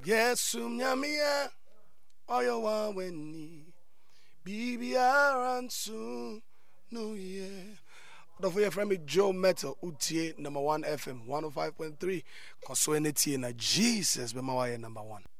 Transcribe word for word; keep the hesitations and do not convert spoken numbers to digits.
Yes, Nyamia, Oyo wa weni, Bibi Aransu, New Year. Don't forget, friend me Joe Metal, Utie, number one F M, one oh five point three. Consuenity na Jesus, be my number one.